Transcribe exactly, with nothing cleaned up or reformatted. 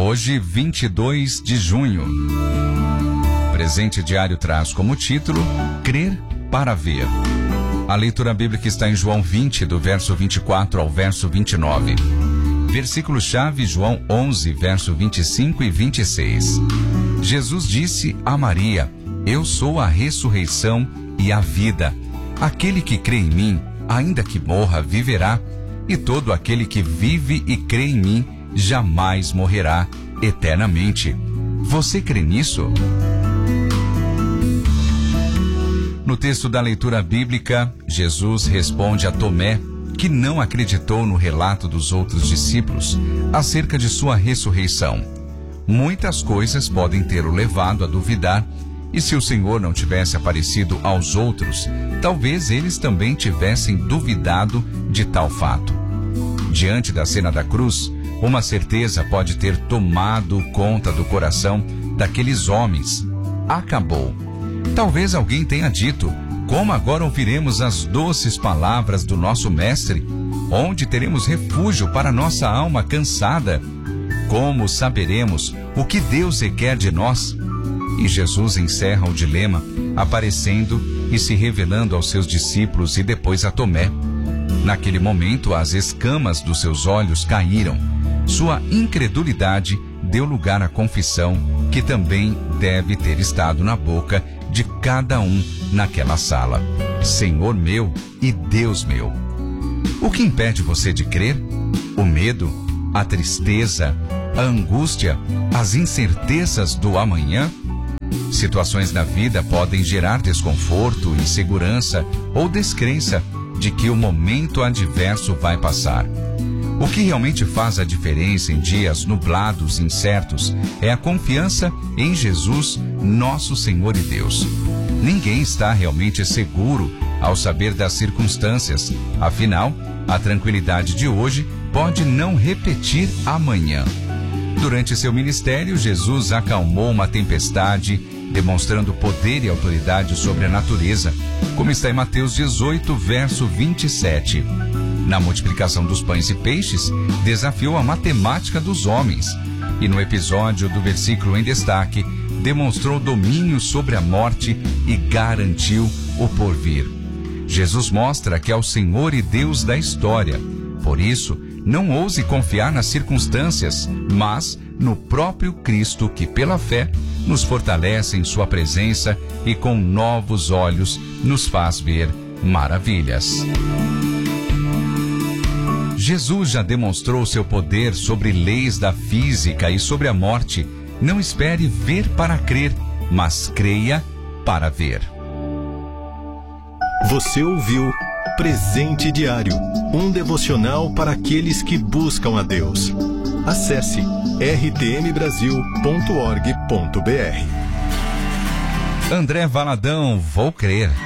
Hoje, vinte e dois de junho. Presente diário traz como título Crer para Ver. A leitura bíblica está em João vinte, do verso vinte e quatro ao verso vinte e nove. Versículo-chave, João onze, verso vinte e cinco e vinte e seis. Jesus disse a Maria: Eu sou a ressurreição e a vida. Aquele que crê em mim, ainda que morra, viverá. E todo aquele que vive e crê em mim, jamais morrerá eternamente. Você crê nisso? No texto da leitura bíblica, Jesus responde a Tomé, que não acreditou no relato dos outros discípulos acerca de sua ressurreição. Muitas coisas podem ter o levado a duvidar, e se o Senhor não tivesse aparecido aos outros, talvez eles também tivessem duvidado de tal fato. Diante da cena da cruz, uma certeza pode ter tomado conta do coração daqueles homens. Acabou. Talvez alguém tenha dito: como agora ouviremos as doces palavras do nosso Mestre? Onde teremos refúgio para nossa alma cansada? Como saberemos o que Deus requer de nós? E Jesus encerra o dilema, aparecendo e se revelando aos seus discípulos e depois a Tomé. Naquele momento, as escamas dos seus olhos caíram. Sua incredulidade deu lugar à confissão, que também deve ter estado na boca de cada um naquela sala: Senhor meu e Deus meu. O que impede você de crer? O medo? A tristeza? A angústia? As incertezas do amanhã? Situações na vida podem gerar desconforto, insegurança ou descrença de que o momento adverso vai passar. O que realmente faz a diferença em dias nublados e incertos é a confiança em Jesus, nosso Senhor e Deus. Ninguém está realmente seguro ao saber das circunstâncias. Afinal, a tranquilidade de hoje pode não repetir amanhã. Durante seu ministério, Jesus acalmou uma tempestade, demonstrando poder e autoridade sobre a natureza, como está em Mateus dezoito, verso vinte e sete. Na multiplicação dos pães e peixes, desafiou a matemática dos homens. E no episódio do versículo em destaque, demonstrou domínio sobre a morte e garantiu o porvir. Jesus mostra que é o Senhor e Deus da história. Por isso, não ouse confiar nas circunstâncias, mas no próprio Cristo, que pela fé nos fortalece em sua presença e com novos olhos nos faz ver maravilhas. Jesus já demonstrou seu poder sobre leis da física e sobre a morte. Não espere ver para crer, mas creia para ver. Você ouviu Presente Diário, um devocional para aqueles que buscam a Deus. Acesse r t m brasil ponto org ponto b r. André Valadão, vou crer.